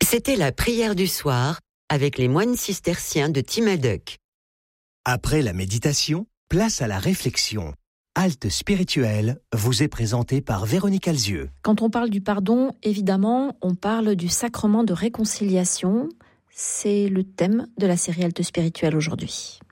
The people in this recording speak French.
C'était la prière du soir avec les moines cisterciens de Timaduc. Après la méditation, place à la réflexion. Halte spirituelle vous est présentée par Véronique Alzieux. Quand on parle du pardon, évidemment, on parle du sacrement de réconciliation. C'est le thème de la série Halte spirituelle aujourd'hui.